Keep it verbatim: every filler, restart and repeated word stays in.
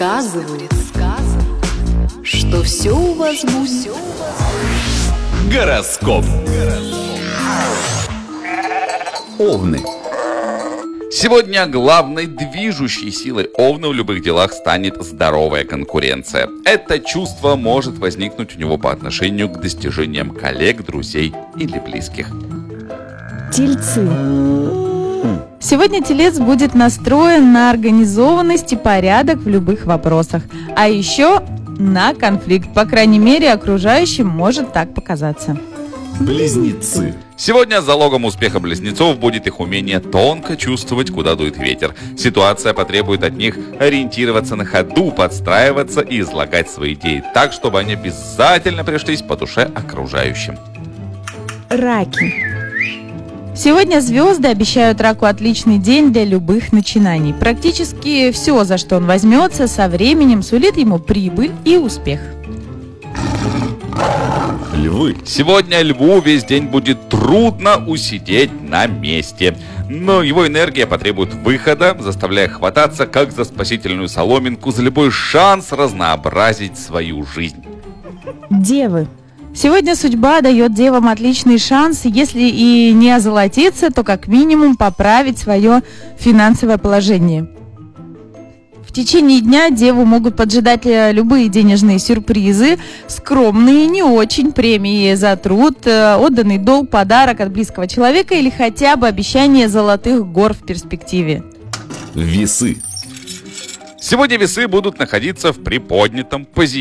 предсказывают, что все у вас будет. Гороскоп. Овны. Сегодня главной движущей силой Овна в любых делах станет здоровая конкуренция. Это чувство может возникнуть у него по отношению к достижениям коллег, друзей или близких. Тельцы. Сегодня телец будет настроен на организованность и порядок в любых вопросах, а еще на конфликт. По крайней мере, окружающим может так показаться. Близнецы. Сегодня залогом успеха близнецов будет их умение тонко чувствовать, куда дует ветер. Ситуация потребует от них ориентироваться на ходу, подстраиваться и излагать свои идеи так, чтобы они обязательно пришлись по душе окружающим. Раки. Сегодня звезды обещают раку отличный день для любых начинаний. Практически все, за что он возьмется, со временем сулит ему прибыль и успех. Львы. Сегодня льву весь день будет трудно усидеть на месте. Но его энергия потребует выхода, заставляя хвататься, как за спасительную соломинку, за любой шанс разнообразить свою жизнь. Девы. Сегодня судьба дает девам отличный шанс, если и не озолотиться, то как минимум поправить свое финансовое положение. В течение дня деву могут поджидать любые денежные сюрпризы, скромные, не очень, премии за труд, отданный долг, подарок от близкого человека или хотя бы обещание золотых гор в перспективе. Весы. Сегодня весы будут находиться в приподнятом позитиве.